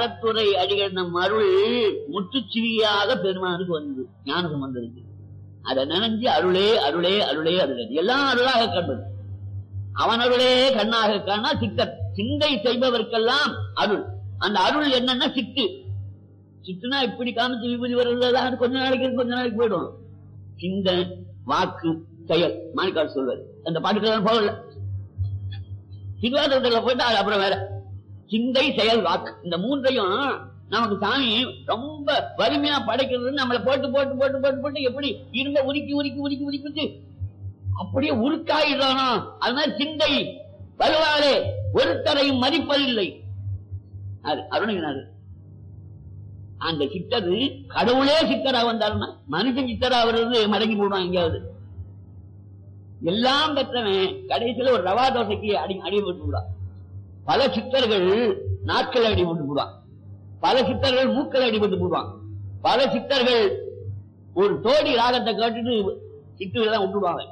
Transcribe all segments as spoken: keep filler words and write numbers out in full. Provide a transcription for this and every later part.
அறத்துறை அடிகள் நம் அருள் முற்றுச்சிவியாக பெருமானுக்கு வந்தது, ஞானம் வந்திருக்கு. அதை நினைஞ்சு அருளே அருளே அருளே அருளே எல்லாம் அருளாக கண்டது. அவன் அருளே கண்ணாக காணா சித்தர். சிந்தை செய்பவர்க்கெல்லாம் அருள். அந்த அருள் என்னன்னா சித்து. சித்துனா இப்படி காமிச்சு விபூதி வருவதுதான் கொஞ்ச நாளைக்கு கொஞ்ச நாளைக்கு போயிடும். சிந்தை வாக்கு செயல் மாணிக்கால் சொல்வார். அந்த பாட்டுக்கெல்லாம் போகல, திருவாதிரத்துல போயிட்டு அப்புறம் வேற. சிந்தை செயல் வாக்கு இந்த மூன்றையும் நமக்கு சாமி ரொம்ப வலிமையா படைக்கிறது. நம்மளை போட்டு போட்டு போட்டு போட்டு போட்டு எப்படி இருந்த உருக்கி உருக்கி உருக்கி உருக்கி அப்படியே உருக்காயிடுறானோ அது மாதிரி சிந்தை வலுவாலே ஒருத்தரையும் மதிப்பதில்லை. அது அருணகிரிநாதர். அந்த சித்தரு கடவுளே சித்தரா வந்தாருன்னா மனுஷன் சித்தரா வர்றது மடங்கி போடுவான். எங்கேயாவது எல்லாம் பெற்றவன் கடைசியில ஒரு ரவா தோசைக்கு அடி அடிபட்டு விடுவான். பல சித்தர்கள் நாட்கள் அடிபட்டு போடுவான். பல சித்தர்கள் மூக்கள் அடிபட்டு போடுவான். பல சித்தர்கள் ஒரு தோடி ராகத்தை கேட்டுட்டு சித்துதான் விட்டுடுவாங்க.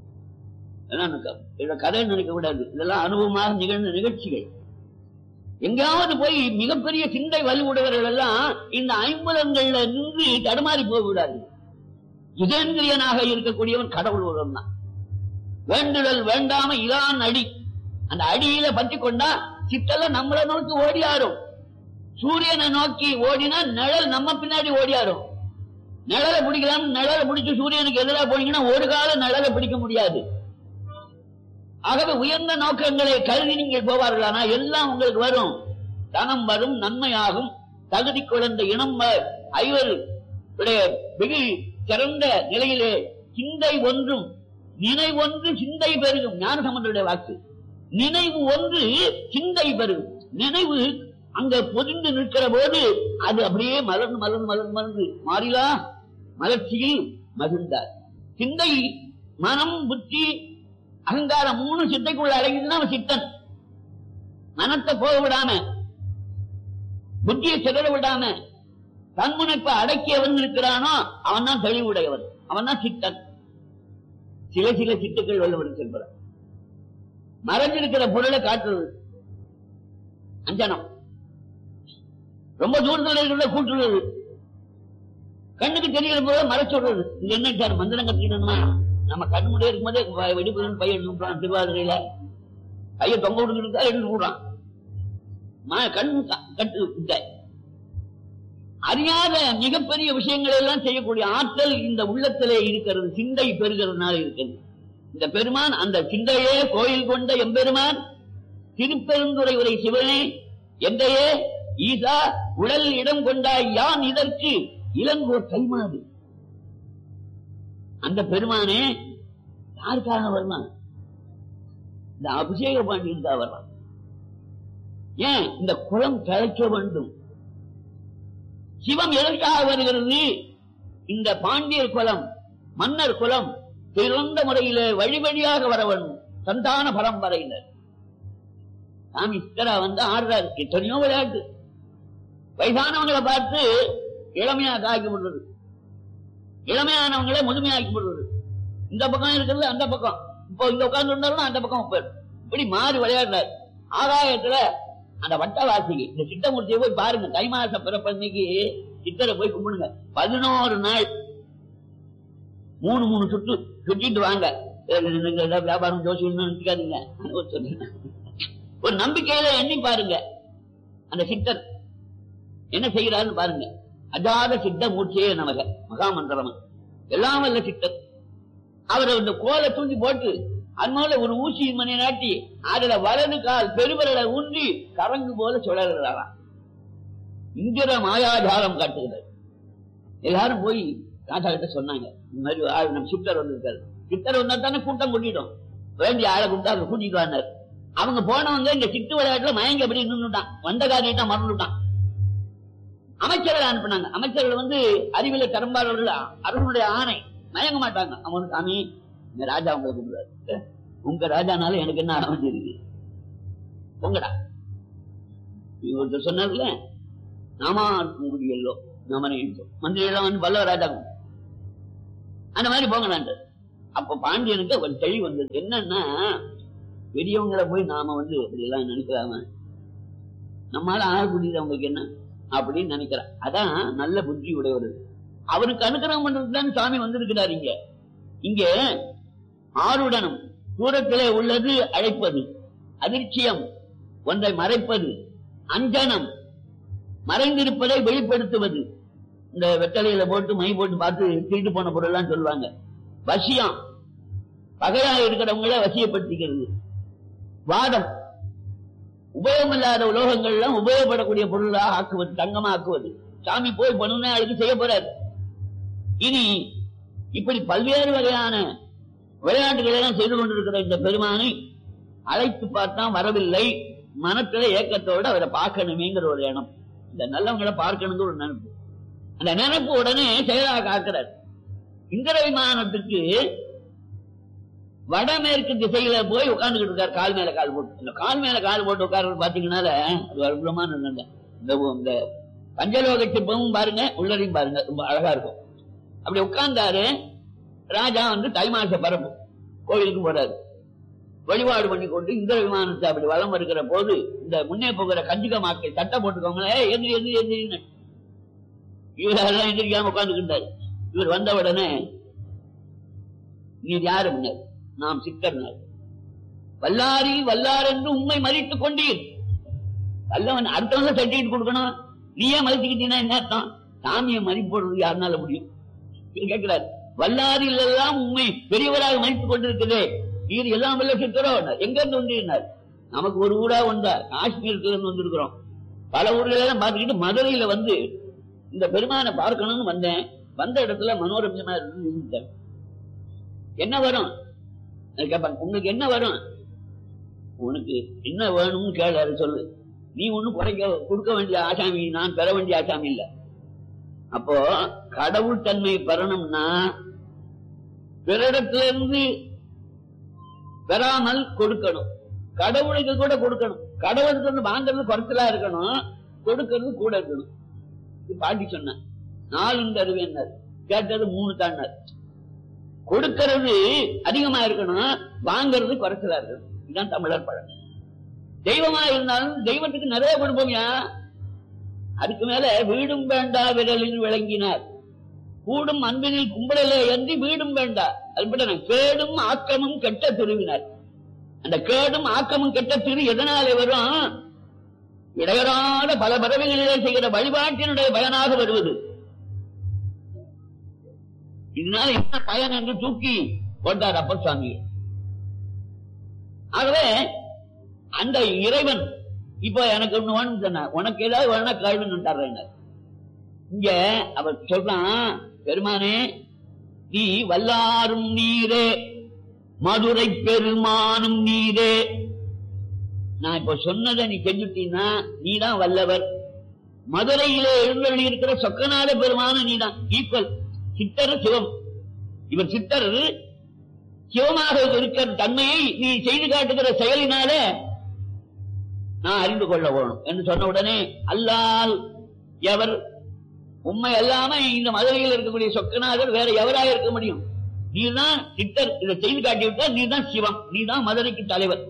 கதை நினைக்க கூடாது. இதெல்லாம் அனுபவமாக நிகழ்ந்த நிகழ்ச்சிகள். எங்காவது போய் மிகப்பெரிய சிந்தை வலுவுடையவர்கள் எல்லாம் இந்த ஐம்புலங்கள்ல நின்று தடுமாறி போய்விடாது. இதேந்திரியனாக இருக்கக்கூடியவன் கடவுள் ஒருவன் தான். வேண்டுதல் வேண்டாம இதான் அடி. அந்த அடியில பற்றி கொண்டா சித்தெல்லாம் நம்மளை நோக்கி ஓடியாரும். சூரியனை நோக்கி ஓடினா நிழல் நம்ம பின்னாடி ஓடியாரும். நிழலை பிடிக்கலாம். நிழலை பிடிச்சு சூரியனுக்கு எதிராக போனீங்கன்னா ஒரு கால நிழலை பிடிக்க முடியாது. ஆகவே உயர்ந்த நோக்கங்களை கருதி நீங்கள் போவார்களானா எல்லாம் உங்களுக்கு வரும். தனம் வரும், நன்மையாகும், தகுதி குழந்தை இனம் ஐவர் வெகு சிறந்த நிலையிலே சிந்தை ஒன்றும் நினைவொன்று சிந்தை பெருகும். ஞானசம்பந்தருடைய வாக்கு. நினைவு ஒன்று சிந்தை பெருகும். நினைவு அங்க பொதிந்து நிற்கிற போது அது அப்படியே மலர்ந்து மலர்ந்து மலர்ந்து மலர்ந்து மாறிலா மலர்ச்சியில் மகிழ்ந்தார். சிந்தை மனம் புத்தி அகங்காரம் மூணு சித்தைக்குள்ள அடங்கிதுன்னா அவன் சித்தன். மனத்தை போக விடாம புத்தியை சிதற விடாம தன்முனைப்பை அடக்கியவன் இருக்கிறானோ அவன் தான் தெளிவுடையவன். அவன் தான் சித்தன். சில சில சித்துக்கள் வல்லவன் செல்கிறான். மறைஞ்சிருக்கிற பொருளை காட்டுறது அஞ்சனம். ரொம்ப தூரத்தில் இருக்கிற கூட்டுறது. கண்ணுக்கு தெரிகிற போது மறைச்சுடுறது. இது என்ன சார் மந்திரம் கட்டிக்கணும்னா நம்ம கண்ணு முடிய இருக்கும் போதே வெடிப்புன்னு பையன் எடுத்துட்டான். திருவாதிரையில பையன் தொங்க விடுக்கிட்டு எடுத்து விடுறான். கண் கட்டு அறியாத மிகப்பெரிய விஷயங்களை எல்லாம் செய்யக்கூடிய ஆற்றல் இந்த உள்ளத்திலே இருக்கிறது. சிந்தை பெறுகிறதுனால இருக்கிறது. இந்த பெருமான் அந்த சிந்தையே கோயில் கொண்ட எம்பெருமான் திருப்பெருந்துறை உரை சிவனே எந்தையே ஈசா உடல் இடம் கொண்டாய் யான் இதற்கு இளங்கோர் கைமாறு. அந்த பெருமானே யாருக்காக வரலாம்? இந்த அபிஷேக பாண்டியனுக்காக வரலாம். ஏன் இந்த குளம் கலைக்க வேண்டும்? சிவம் எதற்காக வருகிறது? இந்த பாண்டியர் குலம் மன்னர் குலம் சிறந்த முறையில வழி வழியாக வர வேண்டும். சந்தான பரம்பரையினர் சாமி சித்தரா வந்து ஆடுறாரு. எத்தனையோ விளையாட்டு. வயசானவங்களை பார்த்து இளமையாக ஆக்கி விடுறது, இளமையானவங்களே முதுமையாக்கி விடுறது. இந்த பக்கம் இருக்கிறது அந்த பக்கம். இப்போ இங்க உட்கார்ந்து இருந்தாலும் அந்த பக்கம் போயிடும். இப்படி மாறி விளையாடுறாரு. ஆகாயத்துல அந்த வட்டவாசிக்கு இந்த சித்தமூர்த்தியை போய் பாருங்க. தை மாச பிறப்பன்னைக்கு சித்தரை போய் கும்பிடுங்க. பதினோரு நாள் மூணு மூணு சுற்று சுற்றிட்டு வாங்க. வியாபாரம் ஜோசியம் நினைக்காதீங்க. ஒரு நம்பிக்கையில எண்ணி பாருங்க. அந்த சித்தர் என்ன செய்யறாருன்னு பாருங்க. அஜாத சித்த மூர்த்தியே நமக மகாமந்திரமன் எல்லாம் வல்ல சித்தர். அவரை இந்த கோலை தூண்டி போட்டு அதனால ஒரு ஊசி மணி நாட்டி அதுல வலது கால் பெருவரலை ஊன்றி கரங்கு போல சுழறாராம். இந்திர மாயாஜாலம் காட்டுகிறார். எல்லாரும் போய் ராஜா கிட்ட சொன்னாங்க, இந்த மாதிரி ஆள் நம்ம சித்தர் வந்திருக்காரு. சித்தர் வந்தா தானே கூட்டம் கூட்டிட்டோம். வேண்டிய ஆளை கூட்டா அதை கூட்டிட்டு வந்தார். அவங்க போனவங்க இந்த சித்து விளையாட்டுல மயங்கி அப்படி நின்றுட்டான். வந்த காரியிட்டா மறந்துட்டான். அமைச்சர்கள் அனுப்பினாங்க. அமைச்சர்கள் வந்து அறிவில தரம்பாளர்கள் அரசனுடைய ஆணை மயங்க மாட்டாங்க. அவங்க சாமி இந்த ராஜா உங்களை கூப்பிடுறாரு. உங்க ராஜானால எனக்கு என்ன அமைஞ்சிருக்கு உங்கடா ஒருத்தர் சொன்னார்ல, நாமா குடியல்லோ நாம மந்திரி எல்லாம் வந்து பல்லவ ராஜா அந்த மாதிரி போங்க. அப்ப பாண்டியனுக்கு ஒரு தெளிவு வந்தது. என்னன்னா பெரியவங்களை போய் நாம வந்து அப்படி எல்லாம் நினைக்கலாம நம்மளால ஆகக்கூடியது அவங்களுக்கு என்ன அப்படின்னு நினைக்கிறார். அதான் நல்ல புத்தி உடையவர். அவருக்கு அனுகிரகம் பண்றதுதான் சாமி வந்திருக்கிறார். இங்க இங்க ஆருடனும் தூரத்திலே உள்ளது அழைப்பது, அதிர்ச்சியம் ஒன்றை மறைப்பது, அஞ்சனம் மறைந்திருப்பதை வெளிப்படுத்துவது. இந்த வெத்தலையில போட்டு மை போட்டு பார்த்து திருட்டு போன பொருள் எல்லாம் சொல்லுவாங்க. வசியம் பகையாக இருக்கிறவங்கள வசியப்படுத்திக்கிறது. வாதம் உபயோகம் இல்லாத உலோகங்கள் எல்லாம் உபயோகப்படக்கூடிய பொருளாக ஆக்குவது, தங்கமா ஆக்குவது. சாமி போய் பண்ணுனா அதுக்கு செய்ய போறாரு. இனி இப்படி பல்வேறு வகையான விளையாட்டுகளை எல்லாம் செய்து கொண்டிருக்கிற இந்த பெருமானை அழைத்து பார்த்தா வரவில்லை. மனத்தில ஏக்கத்தோடு அவரை பார்க்கணுமேங்கிற ஒரு எண்ணம், இந்த நல்லவங்களை பார்க்கணுங்கிற ஒரு நினைப்பு. அந்த நினைப்பு உடனே செயலாக காக்கிறார். இந்திர விமானத்துக்கு வடமேற்கு திசையில போய் உட்கார்ந்துகிட்டு இருக்காரு, கால் மேல கால் போட்டு. இந்த கால் மேல கால் போட்டு உட்கார்ந்து பாத்தீங்கன்னால அது அற்புதமான இந்த பஞ்சலோக சிற்பமும் பாருங்க, உள்ளரையும் பாருங்க, ரொம்ப அழகா இருக்கும். அப்படி உட்கார்ந்தாரு. ராஜா வந்து தை மாச பரப்பு கோயிலுக்கு போறாரு, வழிபாடு பண்ணி கொண்டு இந்திர விமானத்தை அப்படி வலம் வருகிற போது இந்த முன்னே போகிற கஞ்சிக மாக்கள் சட்டை போட்டுக்கோங்களே, எந்திரி எந்திரி எந்திரின்னு இவரெல்லாம் எந்திரிக்காம உட்கார்ந்துக்கிட்டாரு. இவர் வந்த உடனே, நீ யாரு? முன்னர் நாம் சிக்கர்னார். வல்லாரி வல்லார் என்று உண்மை மதித்துக் கொண்டீர். வல்லவன் அடுத்தவங்க சர்டிபிகேட் கொடுக்கணும், நீயே மதிச்சுக்கிட்டீங்கன்னா என்ன அர்த்தம்? சாமியை மதிப்போடுறது யாருனால முடியும்? கேட்கிறார். வல்லாரில் எல்லாம் உண்மை பெரியவராக மதித்துக் கொண்டிருக்கிறதே, நீர் எல்லாம் வல்ல சித்தரோ? எங்க இருந்து வந்தீர்? நமக்கு ஒரு ஊரா வந்தா காஷ்மீருக்கு இருந்து வந்திருக்கிறோம். பல ஊர்ல எல்லாம் பார்த்துக்கிட்டு மதுரையில வந்து இந்த பெருமானை பார்க்கணும்னு வந்தேன். வந்த இடத்துல மனோரஞ்சமா இருந்து என்ன வரும் கேட்பாங்க. உங்களுக்கு என்ன வரும்? உனக்கு என்ன வேணும்னு கேளு, சொல்லு. நீ ஒண்ணு குறைக்க கொடுக்க வேண்டிய ஆசாமி, நான் பெற வேண்டிய ஆசாமி இல்ல. அப்போ கடவுள் தன்மை பெறணும்னா பிறடத்துல இருந்து பெறாமல் கொடுக்கணும். கடவுளுக்கு கூட கொடுக்கணும். கடவுளுக்கு வாங்கிறது குறைச்சலா இருக்கணும், கொடுக்கறது கூட இருக்கணும். பாட்டி சொன்ன நாலு தருவேன்னார், கேட்டது மூணு தாண்டார். கொடுக்கிறது அதிகமா இருக்கணும், வாங்கிறது குறைச்சலா இருக்கணும். இதுதான் தமிழர் பழம். தெய்வமா இருந்தாலும் தெய்வத்துக்கு நிறைய கொடுப்போம்யா. அதுக்கு மேல வீடும் வேண்டா விரலில் விளங்கினார், கூடும் அன்பினில் கும்பலிலே என்று வீடும் வேண்டா. அது கேடும் ஆக்கமும் கெட்ட திருவினார். அந்த கேடும் ஆக்கமும் கெட்ட திரு எதனாலே வரும்? இடையறாத பல பறவைகளிலே செய்கிற வழிபாட்டினுடைய பயனாக வருவது. இதனால என்ன பயன் என்று தூக்கி போட்டார் அப்பர் சுவாமி. ஆகவே அந்த இறைவன் இப்ப எனக்கு ஒண்ணு வேணும் சொன்ன, உனக்கு ஏதாவது வேணா கேள்வின்னு தர்றேன். இங்க அவர் சொல்றான், பெருமானே நீ வல்லாரும் நீரே, மதுரை பெருமானும் நீரே. நான் இப்ப சொன்னதை நீ செஞ்சுட்டீன்னா நீதான் வல்லவர். மதுரையிலே எழுந்தவழி இருக்கிற சொக்கநாத பெருமானும் நீதான். ஈக்குவல். சித்தர் சிவம். இவர் சித்தர் சிவமாக இருக்கிற தன்மையை நீ செய்து காட்டுகிற செயலினால நான் அறிந்து கொள்ள வேணும் என்று சொன்ன உடனே, அல்லால் எவர் உண்மை எல்லாம இந்த மதுரையில் இருக்கக்கூடிய சொக்கநாதர் வேற எவராக இருக்க முடியும்? நீதான் சித்தர், இதை செய்து காட்டிவிட்டால் நீதான் சிவம், நீதான் மதுரைக்கு தலைவர்.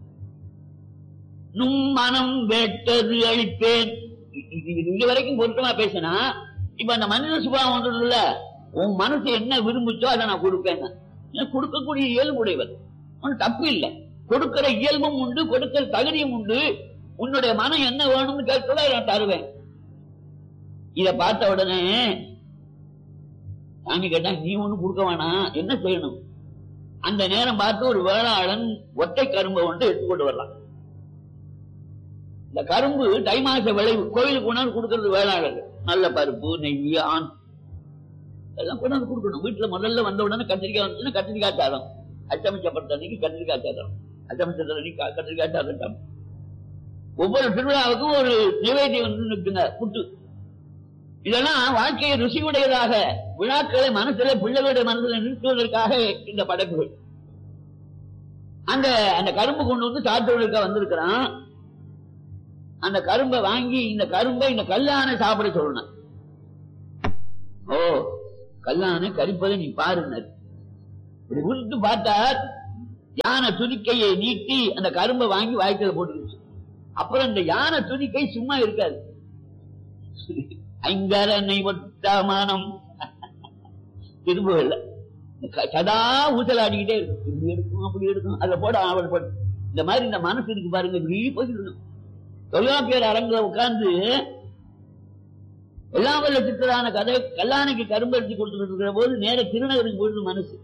நும் மனம் வேட்டது அளிப்பேன். இது வரைக்கும் பொருத்தமா பேசினா, இப்ப அந்த மனித சுபாவம் ஒன்றுல உன் மனசு என்ன விரும்புச்சோ அதை நான் கொடுப்பேன். கொடுக்கக்கூடிய இயல்புடையவர், ஒன்னும் தப்பு இல்லை. கொடுக்கிற இயல்பும் உண்டு, கொடுக்கிற தகுதியும் உண்டு. உன்னுடைய மனம் என்ன வேணும்னு கேட்கல நான் தருவேன். இத பார்த்த உடனே சாமி கேட்டா, நீ ஒண்ணு கொடுக்க வேணாம், என்ன செய்யணும்? அந்த நேரம் பார்த்து ஒரு வேளாளன் ஒற்றை கரும்பை ஒன்று எடுத்துக்கொண்டு வரலாம். இந்த கரும்பு தை மாச விளைவு, கோயிலுக்கு கொண்டாந்து கொடுக்கறது வேளாளர். நல்ல பருப்பு, நெய், ஆண் எல்லாம் கொண்டாந்து கொடுக்கணும். வீட்டுல முதல்ல வந்த உடனே கத்திரிக்காய் வந்துச்சுன்னா கத்திரிக்காய் சாதம், அச்சமிச்சப்பட்ட அன்னைக்கு கத்திரிக்காய் சாதம், அச்சமிச்ச அன்னைக்கு கத்திரிக்காய் சாதம். ஒவ்வொரு திருவிழாவுக்கும் ஒரு நிவேதியம் வந்து நிற்குங்க, புட்டு. இதெல்லாம் வாழ்க்கையை ருசியுடையதாக, விழாக்களை மனசுல பிள்ளைகளுடைய மனசுல நிறுத்துவதற்காக இந்த படைப்புகள். அந்த அந்த கரும்பு கொண்டு வந்து சாப்பிடுவதற்காக வந்திருக்கிறான். அந்த கரும்பை வாங்கி இந்த கரும்பை இந்த கல்லானை சாப்பிட சொல்லணும். ஓ, கல்லானை கரிப்பதை நீ பாருங்க. இப்படி உருட்டு பார்த்தார், யானை துதிக்கையை நீட்டி அந்த கரும்பை வாங்கி வாய்க்கல போட்டுருச்சு. அப்புறம் இந்த யானை துதிக்கை சும்மா இருக்காது. ஐங்கரனை ஒட்டாமானம் திரும்பல சதா ஊசலாடிக்கிட்டே இருக்கும். இப்படி எடுக்கும் அப்படி எடுக்கும் அதை போட அவள் போட இந்த மாதிரி இந்த மனசு இருக்கு பாருங்க. இப்படி போயிடணும். தொல்காப்பியர் அரங்குல உட்கார்ந்து எல்லாம் வல்ல சித்தரான கதை கல்லானைக்கு கரும்பருத்தி கொடுத்துட்டு இருக்கிற போது நேர திருநகருக்கு போயிடுது மனசு.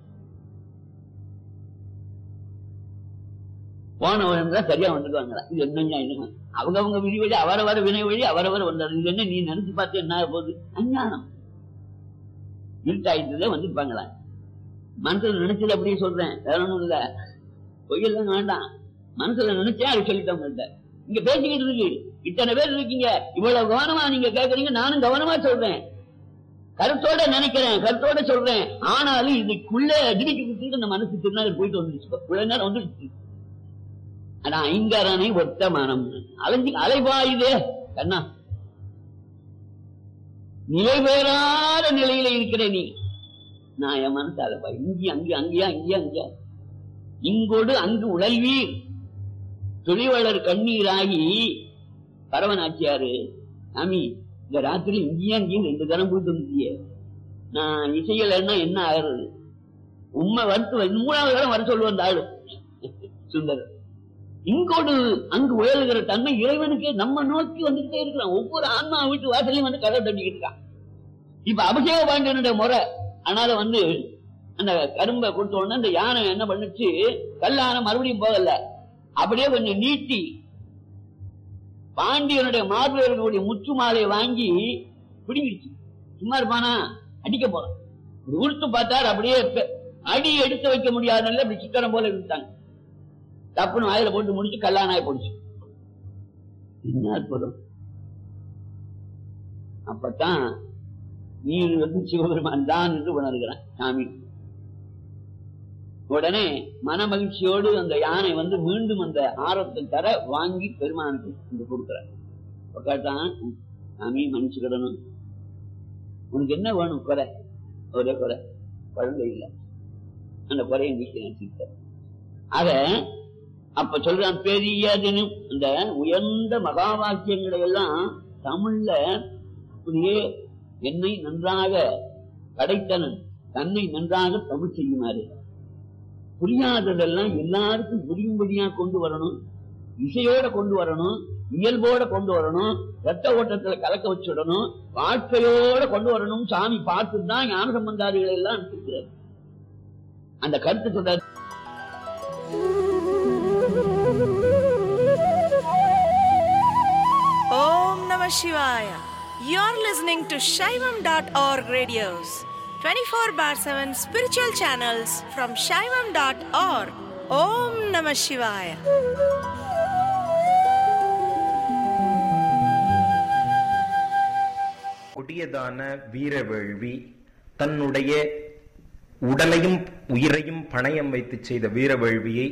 போனவன் தான் சரியா வந்துருவாங்களா? இது என்னங்க அவங்க அவங்க விதி வழி அவரவர வினை வழி அவரவர வந்தாரு. இது என்ன நீ நினைச்சு பார்த்து என்ன போகுது? அஞ்ஞானம் இருட்டாயிட்டதே வந்துருப்பாங்களா? மனசுல நினைச்சது அப்படியே சொல்றேன், வேற ஒண்ணும் இல்ல, பொய்யெல்லாம் வேண்டாம். மனசுல நினைச்சேன் அது சொல்லிட்டவங்கள்ட்ட. இங்க பேசிக்கிட்டு இருக்கு இத்தனை பேர் இருக்கீங்க, இவ்வளவு கவனமா நீங்க கேட்கறீங்க, நானும் கவனமா சொல்றேன், கருத்தோட நினைக்கிறேன், கருத்தோட சொல்றேன். ஆனாலும் இதுக்குள்ள திடிக்கு குத்திட்டு இந்த மனசு திருநாள் போயிட்டு வந்துருச்சு, இவ்வளவு நேரம் வந்துடுச்சு. ஆனா ஐங்கரனை ஒத்த மனம் அலைஞ்சு அலைபாயுதே கண்ணா, நிலை பெறாத நிலையில இருக்கிற நீ. நான் என் மனசு அலைபா இங்கே அங்கே அங்கேயா இங்கேயா அங்கேயா இங்கோடு அங்கு உழல்வீர் தொழிலாளர் கண்ணீராகி பரவனாச்சியாரு சாமி இந்த ராத்திரி இங்கேயா அங்கேயும் ரெண்டு தரம் போயிட்டு வந்துட்டியே, நான் இசையலைன்னா என்ன ஆகிறது? உண்மை வருத்து மூணாவது தரம் வர சொல்லுவோம் அந்த ஆளு சுந்தர். இங்கோடு அங்கு உயலுகிற தன்மை இறைவனுக்கு நம்ம நோக்கி வந்துகிட்டே இருக்கிறான். ஒவ்வொரு ஆன்மா வீட்டு வாசலையும் வந்து கதை தட்டிக்கிட்டு இருக்கான். இப்ப அபிஷேக பாண்டியனுடைய முறை. அதனால வந்து அந்த கரும்பை கொடுத்த உடனே அந்த யானை என்ன பண்ணுச்சு, கல்லான மறுபடியும் போகல, அப்படியே கொஞ்சம் நீட்டி பாண்டியனுடைய மார்பில் இருக்கக்கூடிய முற்று மாலையை வாங்கி பிடிங்கிடுச்சு. சும்மா இருப்பானா? அடிக்க போறான். உடுத்து பார்த்தாரு, அப்படியே அடி எடுத்து வைக்க முடியாத அப்படி சிக்கனம் போல விட்டாங்க. தப்புன்னு வாயில போட்டு முடிச்சு கல்லானாய் போடுச்சு. என்ன அற்புதம்! அப்பத்தான் நீர் வந்து சிவபெருமான் தான் என்று உணர்கிறான் சாமி. உடனே மன மகிழ்ச்சியோடு அந்த யானை வந்து மீண்டும் அந்த ஆரத்தை தர வாங்கி பெருமானுக்கு கொடுக்கிறார். கேட்டான், சாமி மன்னிச்சுக்கிடணும், உனக்கு என்ன வேணும்? குறை, ஒரே குறை, குழந்தை இல்லை, அந்த குறையை நீக்க. ஆக அப்ப சொல்றான் பெரியதுன்னு இந்த உயர்ந்த மகா வாக்கியங்களை எல்லாம் தமிழ்ல அப்படியே என்னை நன்றாக படைத்தனன் தன்னை நன்றாக தமிழ் செய்யுமாறு, புரியாததெல்லாம் எல்லாருக்கும் புரியும்படியா கொண்டு வரணும், இசையோட கொண்டு வரணும், இயல்போட கொண்டு வரணும், ரத்த ஓட்டத்துல கலக்க வச்சுடணும், வாழ்க்கையோட கொண்டு வரணும். சாமி பார்த்துதான் ஞான சம்பந்தாதிகளை எல்லாம் அனுப்பிக்கிறார். அந்த கருத்து சொல்றாரு. Om Namah Shivaya. You're listening to Shaivam dot org radios, twenty-four bar seven spiritual channels from Shaivam dot org. Om Namah Shivaya. கொடியதான வீரவேள்வி, தன்னுடைய உடலையும் உயிரையும் பணயம் வைத்து செய்த வீரவேள்வியை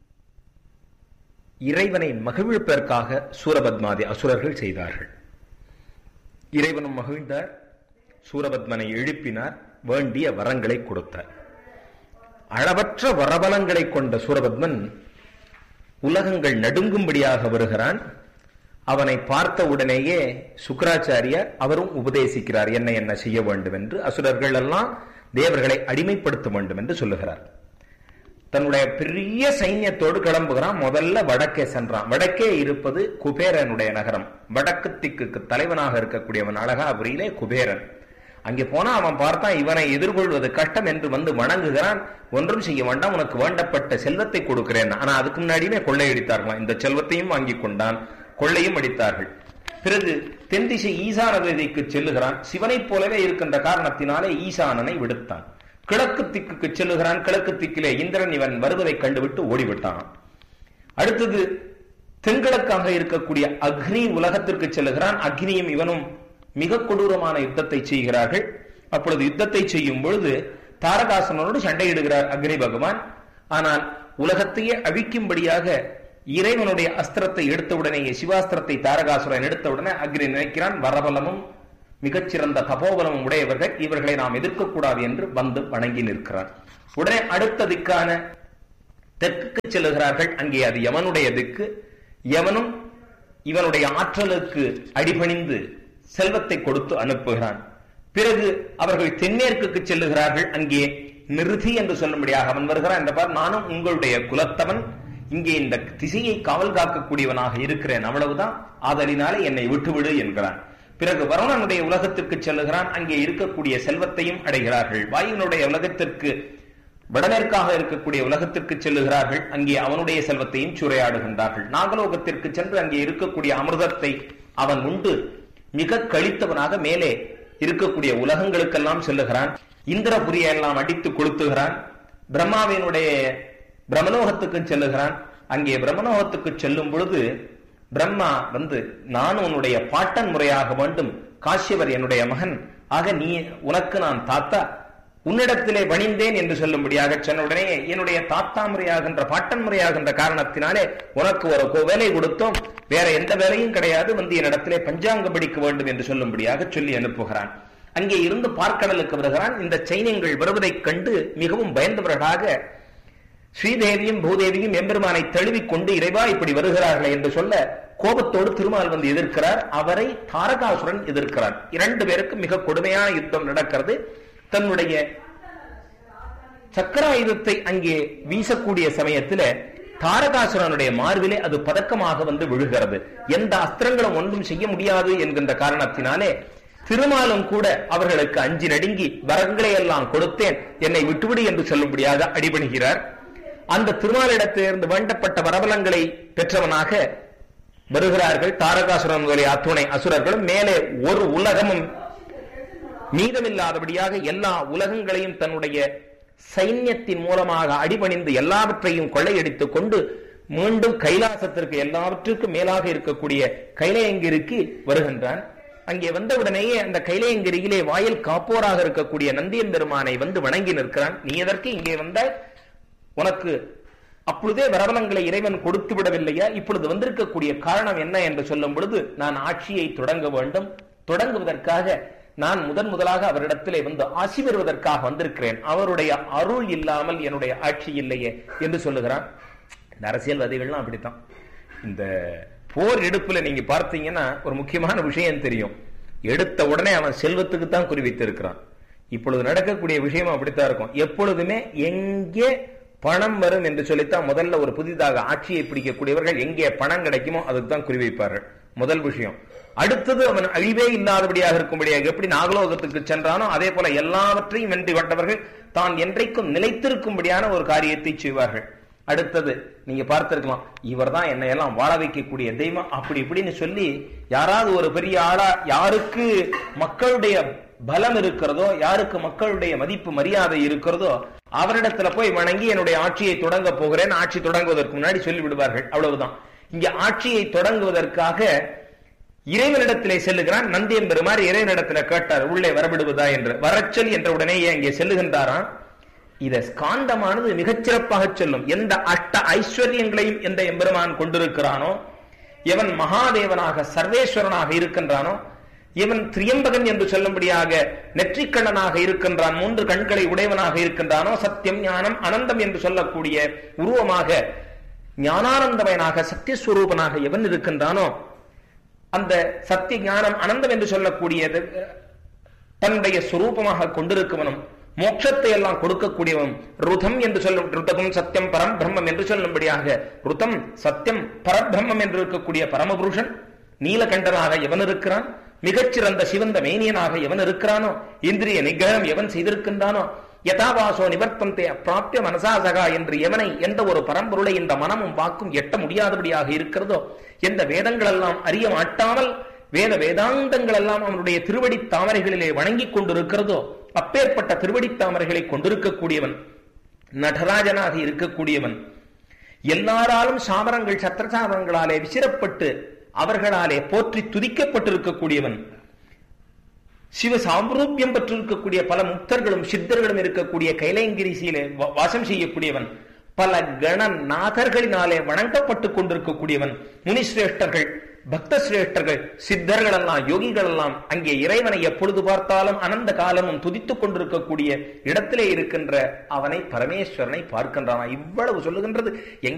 இறைவனை மகிழ்ப்பதற்காக சூரபத்மாதி அசுரர்கள் செய்தார்கள். இறைவனும் மகிழ்ந்தார், சூரபத்மனை எழுப்பினார், வேண்டிய வரங்களை கொடுத்தார். அளவற்ற வரபலங்களை கொண்ட சூரபத்மன் உலகங்கள் நடுங்கும்படியாக வருகிறான். அவனை பார்த்த உடனேயே சுக்கராச்சாரியார் அவரும் உபதேசிக்கிறார், என்ன என்ன செய்ய வேண்டும் என்று. அசுரர்கள் எல்லாம் தேவர்களை அடிமைப்படுத்த வேண்டும் என்று சொல்லுகிறார். தன்னுடைய பெரிய சைன்யத்தோடு கிளம்புகிறான். முதல்ல வடக்கே சென்றான். வடக்கே இருப்பது குபேரனுடைய நகரம். வடக்கு திக்குக்கு தலைவனாக இருக்கக்கூடியவன் அழகாபுரியிலே குபேரன். அங்கே போனா அவன் பார்த்தான், இவனை எதிர்கொள்வது கஷ்டம் என்று வந்து வணங்குகிறான். ஒன்றும் செய்ய வேண்டாம், உனக்கு வேண்டப்பட்ட செல்வத்தை கொடுக்கிறேன். ஆனா அதுக்கு முன்னாடியே கொள்ளையடித்தார்களாம். இந்த செல்வத்தையும் வாங்கி கொண்டான், கொள்ளையும் அடித்தார்கள். பிறகு தென் திசை ஈசான திசைக்கு செல்லுகிறான். சிவனைப் போலவே இருக்கின்ற காரணத்தினாலே ஈசானனை விடுத்தான். கிழக்கு திக்குக்கு செல்லுகிறான். கிழக்கு திக்கிலே இந்திரன் இவன் வருவதை கண்டுவிட்டு ஓடிவிட்டான். அடுத்தது தென்கிழக்காக இருக்கக்கூடிய அக்னி உலகத்திற்கு செல்லுகிறான். அக்னியும் இவனும் மிக கொடூரமான யுத்தத்தை செய்கிறார்கள். அப்பொழுது யுத்தத்தை செய்யும் பொழுது தாரகாசுரனோடு சண்டையிடுகிறார் அக்னி பகவான். ஆனால் உலகத்தையே அழிக்கும்படியாக இறைவனுடைய அஸ்திரத்தை எடுத்தவுடனேயே, சிவாஸ்திரத்தை தாரகாசுரன் எடுத்தவுடனே அக்னி நினைக்கிறான், வரபலமும் மிகச்சிறந்த தபோபலமும் உடையவர்கள், இவர்களை நாம் எதிர்க்கக்கூடாது என்று வந்து வணங்கி நிற்கிறார். உடனே அடுத்த திக்கான தெற்கு செல்லுகிறார்கள். அங்கே அது யமனுடைய திக்கு. யமனும் இவனுடைய ஆற்றலுக்கு அடிபணிந்து செல்வத்தை கொடுத்து அனுப்புகிறான். பிறகு அவர்கள் தென்மேற்குக்கு செல்லுகிறார்கள். அங்கே நிருதி என்று சொல்லும்படியாக அவன் வருகிறான். என்ற பார், நானும் உங்களுடைய குலத்தவன், இங்கே இந்த திசையை காவல் காக்கக்கூடியவனாக இருக்கிறேன், அவ்வளவுதான், ஆதலினாலே என்னை விட்டுவிடு என்கிறான். பிறகு வருணனுடைய உலகத்திற்கு செல்லுகிறான். அங்கே இருக்கக்கூடிய செல்வத்தையும் அடைகிறார்கள். வாயுனுடைய உலகத்திற்கு வடமேற்காக இருக்கக்கூடிய உலகத்திற்கு செல்லுகிறார்கள். அங்கே அவனுடைய செல்வத்தையும் சூறையாடுகின்றார்கள். நாகலோகத்திற்கு சென்று அங்கே இருக்கக்கூடிய அமிர்தத்தை அவன் உண்டு மிக கழித்தவனாக மேலே இருக்கக்கூடிய உலகங்களுக்கெல்லாம் செல்லுகிறான். இந்திரபுரியை எல்லாம் அடித்து கொளுத்துகிறான். பிரம்மாவினுடைய பிரம்மலோகத்துக்கு செல்லுகிறான். அங்கே பிரம்மலோகத்துக்கு செல்லும் பொழுது பிரம்மா வந்து, நான் உன்னுடைய பாட்டன் முறையாக வேண்டும், காஷ்யவர் என்னுடைய மகன், ஆக நீ உனக்கு நான் தாத்தா, உன்னிடத்திலே பணிந்தேன் என்று சொல்லும்படியாக சொன்ன உடனே, என்னுடைய தாத்தா முறையாகின்ற பாட்டன் முறையாகின்ற காரணத்தினாலே உனக்கு ஒரு வேலை கொடுத்தோம், வேற எந்த வேலையும் கிடையாது, வந்து என்னிடத்திலே பஞ்சாங்கம் படிக்க வேண்டும் என்று சொல்லும்படியாக சொல்லி அனுப்புகிறான். அங்கே இருந்து பார்க்கடலுக்கு வருகிறான். இந்த சைன்யங்கள் வருவதைக் கண்டு மிகவும் பயந்தவர்களாக ஸ்ரீதேவியும் பூதேவியும் எம்பெருமானை தழுவிக் கொண்டு, இறைவா இப்படி வருகிறார்களே என்று சொல்ல, கோபத்தோடு திருமால் வந்து எதிர்க்கிறார். அவரை தாரகாசுரன் எதிர்க்கிறார். இரண்டு பேருக்கும் மிக கொடுமையான யுத்தம் நடக்கிறது. தன்னுடைய சக்கராயுதத்தை அங்கே வீசக்கூடிய சமயத்தில் தாரகாசுரனுடைய மார்பிலே அது பதக்கமாக வந்து விழுகிறது. எந்த அஸ்திரங்களும் ஒன்றும் செய்ய முடியாது என்கின்ற காரணத்தினாலே திருமாலும் கூட அவர்களுக்கு அஞ்சி நடுங்கி, வரங்களை எல்லாம் கொடுத்தேன், என்னை விட்டுவிடு என்று சொல்லும்படியாக அடிபணிகிறார். அந்த திருமாலிடத்திலிருந்து வேண்டப்பட்ட வரபலங்களை பெற்றவனாக வருகிறார்கள் தாரகாசுரனுடைய அத்துணை அசுரர்களும். மேலே ஒரு உலகமும் மீதமில்லாதபடியாக எல்லா உலகங்களையும் தன்னுடைய சைன்யத்தின் மூலமாக அடிபணிந்து எல்லாவற்றையும் கொள்ளையடித்துக் கொண்டு மீண்டும் கைலாசத்திற்கு, எல்லாவற்றுக்கும் மேலாக இருக்கக்கூடிய கைலையங்கிரிக்கு வருகின்றான். அங்கே வந்தவுடனேயே அந்த கைலையங்கிரியிலே வாயில் காப்போராக இருக்கக்கூடிய நந்தியன் பெருமானை வந்து வணங்கி நிற்கிறான். நீ எதற்கு இங்கே வந்தாய்? உனக்கு அப்பொழுதே வரவலங்களை இறைவன் கொடுத்து விடவில்லையா? இப்பொழுது வந்திருக்கக்கூடிய காரணம் என்ன என்று சொல்லும் பொழுது, நான் ஆட்சியை தொடங்க வேண்டும், தொடங்குவதற்காக நான் முதன் முதலாக அவரிடத்திலே வந்து ஆசி பெறுவதற்காக வந்திருக்கிறேன், அவருடைய அருள் இல்லாமல் என்னுடைய ஆட்சி இல்லையே என்று சொல்லுகிறான். இந்த அரசியல்வாதிகள்லாம் அப்படித்தான். இந்த போர் எடுப்புல நீங்க பார்த்தீங்கன்னா ஒரு முக்கியமான விஷயம் தெரியும். எடுத்த உடனே அவன் செல்வத்துக்கு தான் குறிவித்து இருக்கிறான். இப்பொழுது நடக்கக்கூடிய விஷயம் அப்படித்தான் இருக்கும். எப்பொழுதுமே எங்கே பணம் வரும் என்று சொல்லித்தான் முதல்ல ஒரு புதிதாக ஆட்சியை பிடிக்கக்கூடியவர்கள் எங்கே பணம் கிடைக்குமோ அதுக்கு தான் குறிவைப்பார்கள். முதல் விஷயம். அடுத்தது அவன் அழிவே இல்லாதபடியாக இருக்கும்படியாக எப்படி நாகலோகத்துக்கு சென்றானோ அதே போல எல்லாவற்றையும் வென்று கொண்டவர்கள் தான் என்றைக்கும் நிலைத்திருக்கும்படியான ஒரு காரியத்தை செய்வார்கள். அடுத்தது நீங்க பார்த்திருக்கலாம், இவர் தான் என்னை எல்லாம் வாழ வைக்கக்கூடிய தெய்வம் அப்படி இப்படின்னு சொல்லி யாராவது ஒரு பெரிய ஆளா, யாருக்கு மக்களுடைய பலம் இருக்கிறதோ, யாருக்கு மக்களுடைய மதிப்பு மரியாதை இருக்கிறதோ அவரிடத்துல போய் வணங்கி என்னுடைய ஆட்சியை தொடங்க போகிறேன், ஆட்சி தொடங்குவதற்கு முன்னாடி சொல்லி விடுவார்கள். அவ்வளவுதான். இங்க ஆட்சியை தொடங்குவதற்காக இறைவனிடத்திலே செல்லுகிறான். நந்தியம் பெருமாறு இறைவனிடத்துல கேட்டார், உள்ளே வரவிடுவதா என்று. வரச்சொல் என்ற உடனேயே அங்கே செல்லுகின்றாராம். இத ஸ்காந்தமானது மிகச்சிறப்பாக சொல்லும். எந்த அஷ்ட ஐஸ்வர்யங்களையும் எந்த எம்பெருமான் கொண்டிருக்கிறானோ, எவன் மகாதேவனாக சர்வேஸ்வரனாக இருக்கின்றானோ, இவன் திரியம்பகன் என்று சொல்லும்படியாக நெற்றிக்கண்ணனாக இருக்கின்றான், மூன்று கண்களை உடையவனாக இருக்கின்றானோ, சத்தியம் ஞானம் அனந்தம் என்று சொல்லக்கூடிய உருவமாக ஞானானந்தமயனாக சத்தியஸ்வரூபனாக எவன் இருக்கின்றானோ, அந்த சத்திய ஞானம் அனந்தம் என்று சொல்லக்கூடியது தன்னுடைய சுரூபமாக கொண்டிருக்கவனும், மோட்சத்தை எல்லாம் கொடுக்கக்கூடியவன், ருதம் என்று சொல்லும், ருதகம் சத்தியம் பரம் பிரம்மம் என்று சொல்லும்படியாக ருதம் சத்தியம் பரபிரம்மம் என்று இருக்கக்கூடிய பரமபுருஷன் நீலகண்டனாக எவன் இருக்கிறான், மிகச்சிறந்த சிவந்த மேனியனாக எவன் இருக்கிறானோ, இந்திரிய நிகிரகம் எவன் செய்திருக்கின்றானோ, யதாவாசோ நிவர்த்தந்தே அப்பிராப்திய மனசாசகா என்று எவனை, எந்த ஒரு பரம்பொருளை இந்த மனமும் வாக்கும் எட்ட முடியாதபடியாக இருக்கிறதோ, எந்த வேதங்கள் எல்லாம் அறிய மாட்டாமல் வேத வேதாந்தங்கள் எல்லாம் அவனுடைய திருவடி தாமரைகளிலே வணங்கிக் கொண்டிருக்கிறதோ, அப்பேற்பட்ட திருவடி தாமரைகளை கொண்டிருக்கக்கூடியவன், நடராஜனாக இருக்கக்கூடியவன், எல்லாராலும் சாமரங்கள் சத்திரசாமரங்களாலே விசிறப்பட்டு அவர்களாலே போற்றி துதிக்கப்பட்டிருக்கக்கூடியவன், சிவ சாம்ரூபியம் பெற்றிருக்கக்கூடிய பல முக்தர்களும் சித்தர்களும் இருக்கக்கூடிய கைலைங்கிரிசியிலே வாசம் செய்யக்கூடியவன், பல கணநாதர்களினாலே வணங்கப்பட்டுக் கொண்டிருக்கக்கூடியவன், முனிசிரேஷ்டர்கள் பக்த சிரேஷ்டர்கள் சித்தர்கள் எல்லாம் யோகிகள் எல்லாம் அங்கே இறைவனை எப்பொழுது பார்த்தாலும் அனந்த காலமும் துதித்துக் கொண்டிருக்கக்கூடிய இடத்திலே இருக்கின்ற அவனை பரமேஸ்வரனை பார்க்கின்றான். இவ்வளவு சொல்லுகின்றது எங்கே